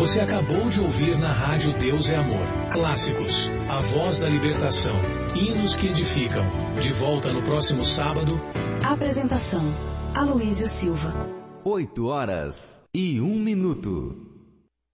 Você acabou de ouvir na rádio Deus é Amor. Clássicos, a voz da libertação, hinos que edificam. De volta no próximo sábado. Apresentação, Aloísio Silva. 8 horas e 1 minuto.